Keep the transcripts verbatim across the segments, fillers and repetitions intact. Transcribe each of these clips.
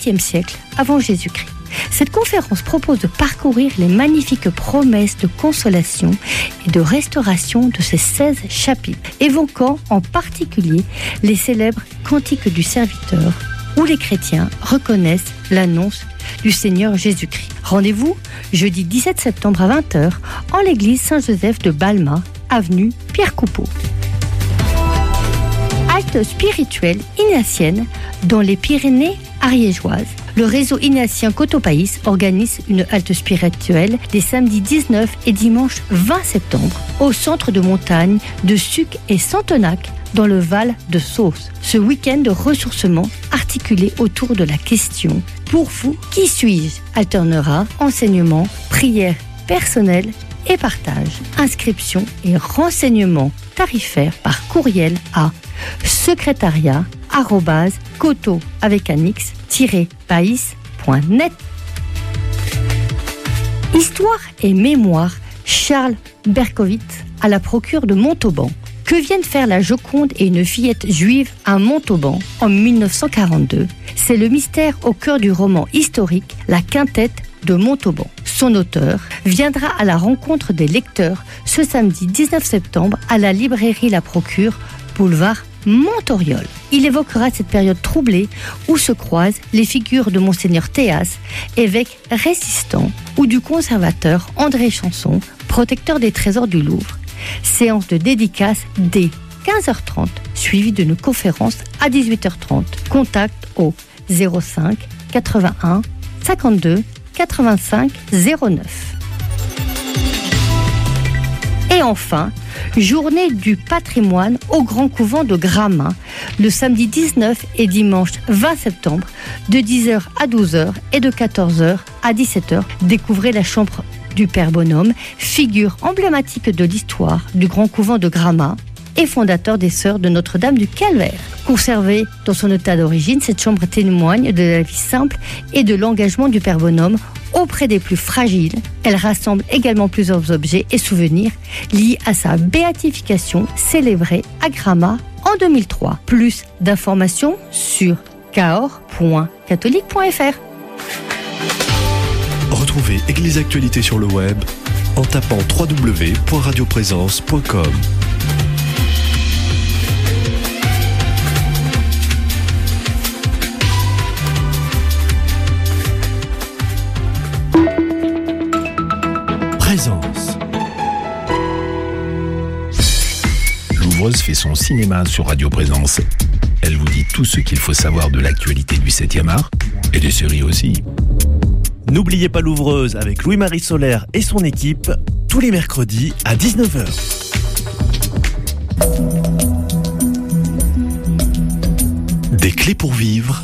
huitième siècle avant Jésus-Christ. Cette conférence propose de parcourir les magnifiques promesses de consolation et de restauration de ces seize chapitres, évoquant en particulier les célèbres cantiques du serviteur, où les chrétiens reconnaissent l'annonce du Seigneur Jésus-Christ. Rendez-vous jeudi dix-sept septembre à vingt heures en l'église Saint-Joseph de Balma, avenue Pierre Coupeau. Halte spirituelle ignatienne dans les Pyrénées ariégeoises. Le réseau ignatien Cotopaïs organise une halte spirituelle les samedis dix-neuf et dimanche vingt septembre au centre de montagne de Suc et Santenac dans le Val de Sauce. Ce week-end de ressourcement articulé autour de la question « Pour vous, qui suis-je ?» alternera enseignement, prière personnelle et partage. Inscription et renseignements tarifaires par courriel à secrétariat arobase coto avec un x païs point net. Histoire et mémoire, Charles Berkowitz à la procure de Montauban. Que viennent faire la Joconde et une fillette juive à Montauban en dix-neuf cent quarante-deux? C'est le mystère au cœur du roman historique La Quintette de Montauban. Son auteur viendra à la rencontre des lecteurs ce samedi dix-neuf septembre à la librairie La Procure, boulevard Montoriol. Il évoquera cette période troublée où se croisent les figures de Monseigneur Théas, évêque résistant, ou du conservateur André Chanson, protecteur des trésors du Louvre. Séance de dédicace dès quinze heures trente, suivie d'une conférence à dix-huit heures trente. Contact au zéro cinq quatre-vingt-un cinquante-deux quatre-vingt-cinq zéro neuf. Et enfin, journée du patrimoine au Grand Couvent de Gramat, le samedi dix-neuf et dimanche vingt septembre, de dix heures à douze heures et de quatorze heures à dix-sept heures. Découvrez la chambre du Père Bonhomme, figure emblématique de l'histoire du Grand Couvent de Gramat et fondateur des Sœurs de Notre-Dame du Calvaire. Conservée dans son état d'origine, cette chambre témoigne de la vie simple et de l'engagement du Père Bonhomme auprès des plus fragiles. Elle rassemble également plusieurs objets et souvenirs liés à sa béatification célébrée à Gramat en deux mille trois. Plus d'informations sur cahors point catholique point f r. Retrouvez Église Actualité sur le web en tapant w w w point radio présence point com. Présence. Louvreuse fait son cinéma sur Radio Présence. Elle vous dit tout ce qu'il faut savoir de l'actualité du septième art et des séries aussi. N'oubliez pas Louvreuse avec Louis-Marie Solaire et son équipe tous les mercredis à dix-neuf heures. Des clés pour vivre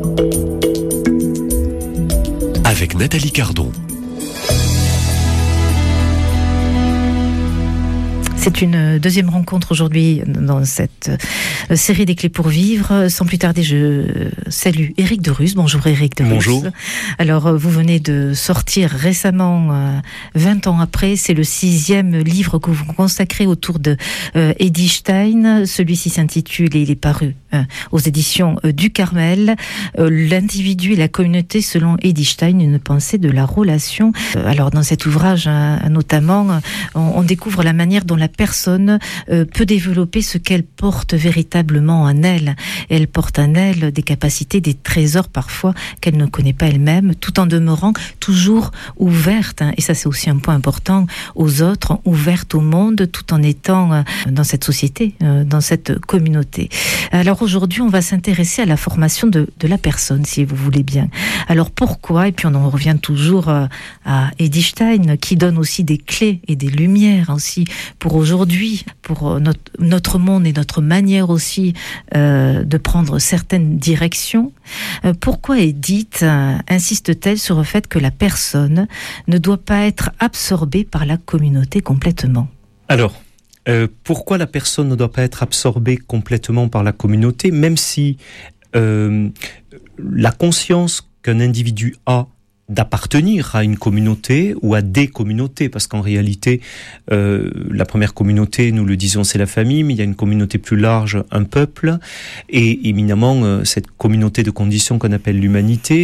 avec Nathalie Cardon. C'est une deuxième rencontre aujourd'hui dans cette série des clés pour vivre. Sans plus tarder, je salue Éric de Rus. Bonjour Éric de Rus. Bonjour. Alors, vous venez de sortir récemment, vingt ans après, c'est le sixième livre que vous consacrez autour de Eddy Stein. Celui-ci s'intitule, et il est paru aux éditions du Carmel, L'individu et la communauté selon Eddy Stein, une pensée de la relation. Alors, dans cet ouvrage, notamment, on découvre la manière dont la personne euh, peut développer ce qu'elle porte véritablement en elle. Elle porte en elle des capacités, des trésors parfois qu'elle ne connaît pas elle-même, tout en demeurant toujours ouverte, hein, et ça c'est aussi un point important, aux autres, ouverte au monde, tout en étant euh, dans cette société, euh, dans cette communauté. Alors aujourd'hui, on va s'intéresser à la formation de, de la personne, si vous voulez bien. Alors pourquoi? Et puis on en revient toujours euh, à Eddy Stein, qui donne aussi des clés et des lumières aussi pour aujourd'hui, pour notre, notre monde et notre manière aussi euh, de prendre certaines directions. Euh, pourquoi Edith euh, insiste-t-elle sur le fait que la personne ne doit pas être absorbée par la communauté complètement? Alors, euh, pourquoi la personne ne doit pas être absorbée complètement par la communauté, même si euh, la conscience qu'un individu a d'appartenir à une communauté ou à des communautés, parce qu'en réalité, euh, la première communauté, nous le disons, c'est la famille, mais il y a une communauté plus large, un peuple, et éminemment, euh, cette communauté de conditions qu'on appelle l'humanité,